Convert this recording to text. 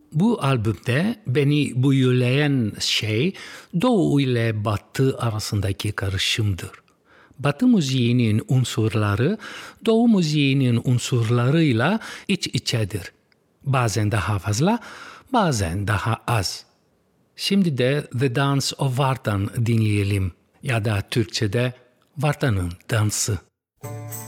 Bu albümde beni büyüleyen şey Doğu ile Batı arasındaki karışımdır. Batı müziğinin unsurları Doğu müziğinin unsurlarıyla iç içedir. Bazen daha fazla, bazen daha az. Şimdi de The Dance of Vartan dinleyelim ya da Türkçe'de Vartan'ın Dansı.